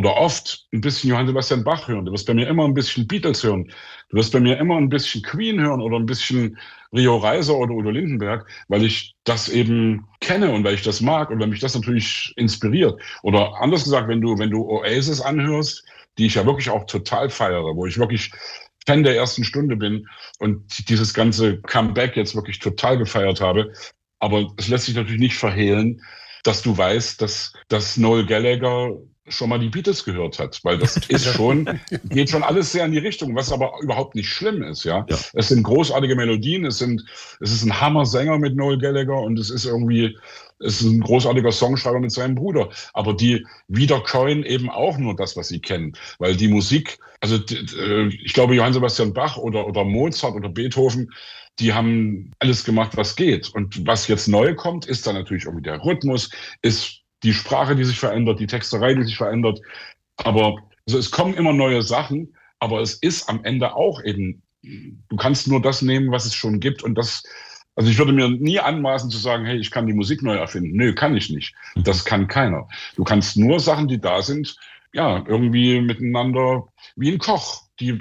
oder oft ein bisschen Johann Sebastian Bach hören. Du wirst bei mir immer ein bisschen Beatles hören. Du wirst bei mir immer ein bisschen Queen hören oder ein bisschen Rio Reiser oder Udo Lindenberg, weil ich das eben kenne und weil ich das mag und weil mich das natürlich inspiriert. Oder anders gesagt, wenn du Oasis anhörst, die ich ja wirklich auch total feiere, wo ich wirklich Fan der ersten Stunde bin und dieses ganze Comeback jetzt wirklich total gefeiert habe. Aber es lässt sich natürlich nicht verhehlen, dass du weißt, dass Noel Gallagher schon mal die Beatles gehört hat, weil das ist geht schon alles sehr in die Richtung, was aber überhaupt nicht schlimm ist, ja. Ja. Es sind großartige Melodien, es ist ein Hammer-Sänger mit Noel Gallagher und es ist ein großartiger Songschreiber mit seinem Bruder. Aber die wiederkäuen eben auch nur das, was sie kennen, weil die Musik, also ich glaube, Johann Sebastian Bach oder Mozart oder Beethoven, die haben alles gemacht, was geht. Und was jetzt neu kommt, ist dann natürlich irgendwie der Rhythmus, ist die Sprache, die sich verändert, die Texterei, die sich verändert. Aber also es kommen immer neue Sachen, aber es ist am Ende auch eben, du kannst nur das nehmen, was es schon gibt. Und also ich würde mir nie anmaßen zu sagen, hey, ich kann die Musik neu erfinden. Nö, kann ich nicht. Das kann keiner. Du kannst nur Sachen, die da sind, ja, irgendwie miteinander wie ein Koch,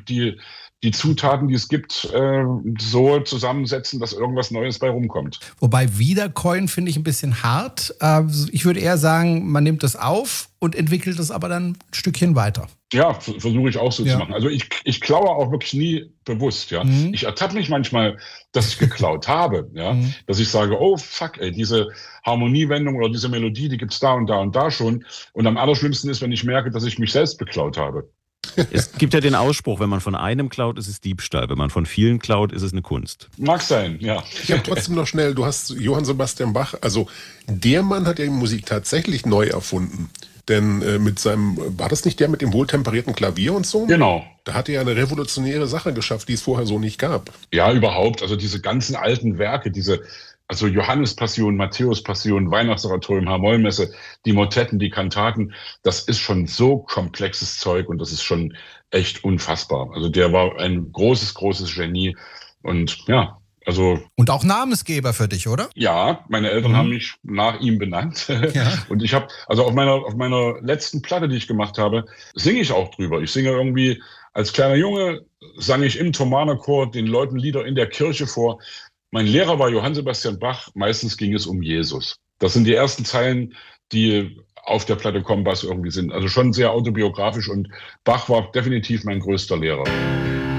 die Zutaten, die es gibt, so zusammensetzen, dass irgendwas Neues bei rumkommt. Wobei wiederkäuen finde ich ein bisschen hart. Ich würde eher sagen, man nimmt das auf und entwickelt es aber dann ein Stückchen weiter. Ja, versuche ich auch so zu machen. Also ich klaue auch wirklich nie bewusst, ja. Ich ertappe mich manchmal, dass ich geklaut habe, ja. Dass ich sage, oh fuck, ey, diese Harmoniewendung oder diese Melodie, die gibt's da und da und da schon. Und am allerschlimmsten ist, wenn ich merke, dass ich mich selbst beklaut habe. Es gibt ja den Ausspruch, wenn man von einem klaut, ist es Diebstahl. Wenn man von vielen klaut, ist es eine Kunst. Mag sein, ja. Ich habe trotzdem noch schnell, du hast Johann Sebastian Bach, also der Mann hat ja die Musik tatsächlich neu erfunden. Denn mit seinem, war das nicht der mit dem wohltemperierten Klavier und so? Genau. Da hat er ja eine revolutionäre Sache geschafft, die es vorher so nicht gab. Ja, überhaupt. Also diese ganzen alten Werke, also Johannespassion, Matthäuspassion, Weihnachtsoratorium, H-Moll-Messe, die Motetten, die Kantaten, das ist schon so komplexes Zeug und das ist schon echt unfassbar. Also der war ein großes, großes Genie und ja, also. Und auch Namensgeber für dich, oder? Ja, meine Eltern haben mich nach ihm benannt. Ja. Und ich habe, also auf meiner letzten Platte, die ich gemacht habe, singe ich auch drüber. Ich singe irgendwie, als kleiner Junge sang ich im Thomanerchor den Leuten Lieder in der Kirche vor. Mein Lehrer war Johann Sebastian Bach, meistens ging es um Jesus. Das sind die ersten Zeilen, die auf der Platte Kompass irgendwie sind. Also schon sehr autobiografisch und Bach war definitiv mein größter Lehrer.